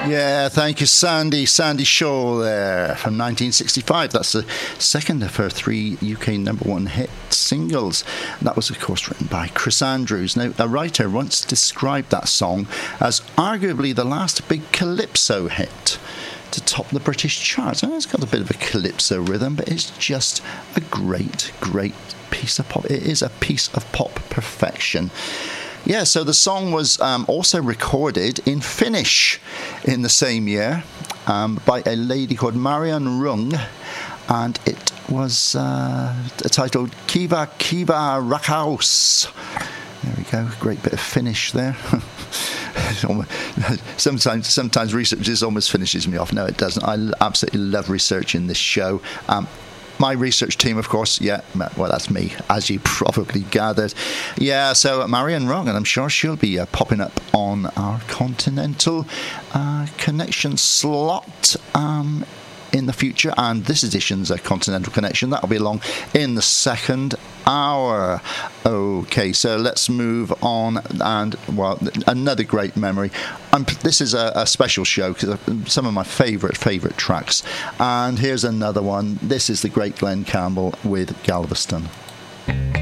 Yeah, thank you, Sandy. Sandy Shaw there from 1965. That's the second of her 3 UK number one hit singles. And that was, of course, written by Chris Andrews. Now, a writer once described that song as arguably the last big calypso hit to top the British charts. And it's got a bit of a calypso rhythm, but it's just a great, great piece of pop. It is a piece of pop perfection. Yeah, so the song was also recorded in Finnish in the same year by a lady called Marianne Rung, and it was titled Kiva Kiva Rakkaus. There we go, great bit of Finnish there. Sometimes research just almost finishes me off. No, it doesn't. I absolutely love researching this show. My research team, of course, yeah, well, that's me, as you probably gathered. Yeah, so Marianne Rung, and I'm sure she'll be popping up on our Continental Connection slot in the future, and this edition's Continental Connection, that'll be along in the second hour. Okay, so let's move on, and, well, another great memory. This is a special show because some of my favourite tracks, and here's another one. This is the great Glenn Campbell with Galveston.